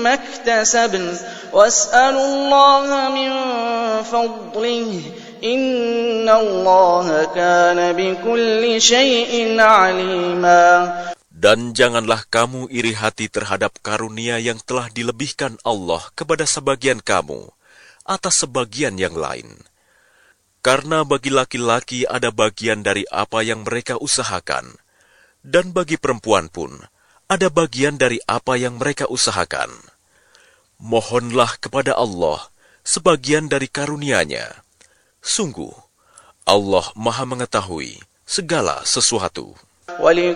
ما اكتسبن واسألوا الله من فضله إن الله كان بكل شيء عليما. Dan janganlah kamu iri hati terhadap karunia yang telah dilebihkan Allah kepada sebagian kamu atas sebagian yang lain. Karena bagi laki-laki ada bagian dari apa yang mereka usahakan, dan bagi perempuan pun ada bagian dari apa yang mereka usahakan. Mohonlah kepada Allah sebagian dari karunia-Nya. Sungguh, Allah Maha Mengetahui segala sesuatu.